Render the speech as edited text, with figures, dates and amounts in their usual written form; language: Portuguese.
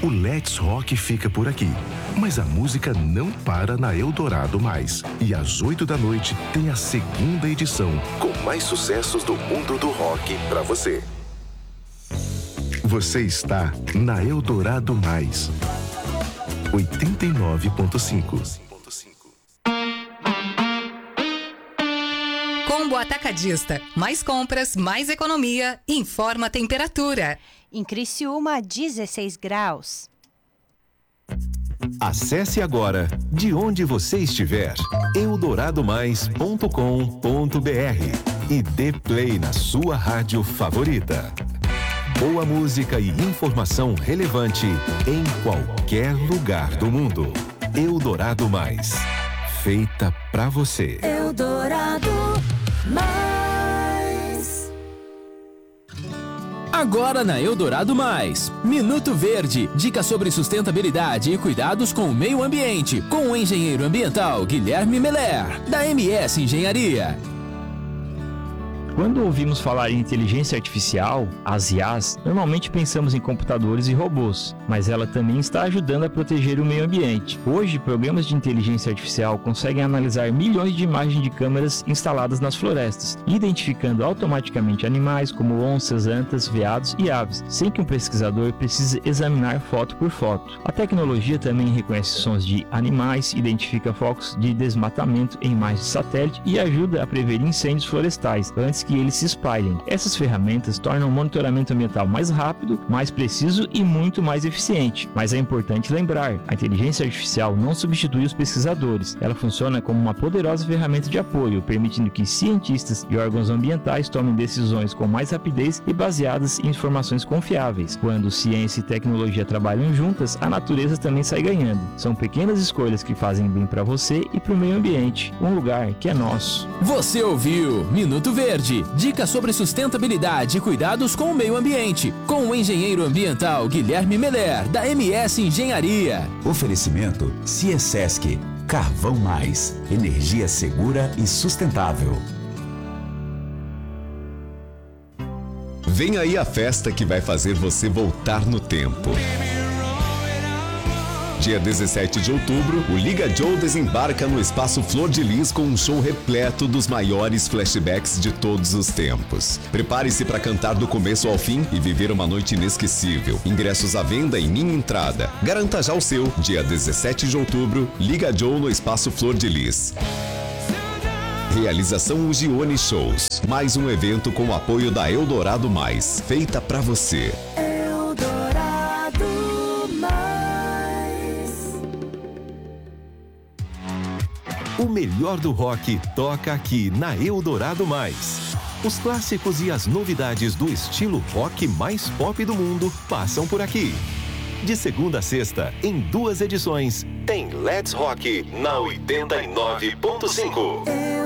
O Let's Rock fica por aqui. Mas a música não para na Eldorado Mais. E às 8 da noite tem a segunda edição, com mais sucessos do mundo do rock pra você. Você está na Eldorado Mais. 89.5. Combo Atacadista. Mais compras, mais economia. Informa a temperatura. Em Criciúma, 16 graus. Acesse agora, de onde você estiver, eldoradomais.com.br e dê play na sua rádio favorita. Boa música e informação relevante em qualquer lugar do mundo. Eldorado Mais. Feita pra você. Eldorado Mais. Agora na Eldorado Mais, Minuto Verde, dicas sobre sustentabilidade e cuidados com o meio ambiente, com o engenheiro ambiental Guilherme Meller, da MS Engenharia. Quando ouvimos falar em inteligência artificial, as IAs, normalmente pensamos em computadores e robôs, mas ela também está ajudando a proteger o meio ambiente. Hoje, programas de inteligência artificial conseguem analisar milhões de imagens de câmeras instaladas nas florestas, identificando automaticamente animais como onças, antas, veados e aves, sem que um pesquisador precise examinar foto por foto. A tecnologia também reconhece sons de animais, identifica focos de desmatamento em imagens de satélite e ajuda a prevenir incêndios florestais antes que eles se espalhem. Essas ferramentas tornam o monitoramento ambiental mais rápido, mais preciso e muito mais eficiente. Mas é importante lembrar, a inteligência artificial não substitui os pesquisadores. Ela funciona como uma poderosa ferramenta de apoio, permitindo que cientistas e órgãos ambientais tomem decisões com mais rapidez e baseadas em informações confiáveis. Quando ciência e tecnologia trabalham juntas, a natureza também sai ganhando. São pequenas escolhas que fazem bem para você e para o meio ambiente, um lugar que é nosso. Você ouviu Minuto Verde, dicas sobre sustentabilidade e cuidados com o meio ambiente, com o engenheiro ambiental Guilherme Meller, da MS Engenharia. Oferecimento Ciesesc, Carvão Mais, energia segura e sustentável. Vem aí a festa que vai fazer você voltar no tempo. Dia 17 de outubro, o Liga Joe desembarca no Espaço Flor de Lis com um show repleto dos maiores flashbacks de todos os tempos. Prepare-se para cantar do começo ao fim e viver uma noite inesquecível. Ingressos à venda em Minha Entrada. Garanta já o seu. Dia 17 de outubro, Liga Joe no Espaço Flor de Lis. Realização Ugione Shows. Mais um evento com o apoio da Eldorado Mais. Feita pra você. O melhor do rock toca aqui na Eldorado Mais. Os clássicos e as novidades do estilo rock mais pop do mundo passam por aqui. De segunda a sexta, em 2 edições, tem Let's Rock na 89.5.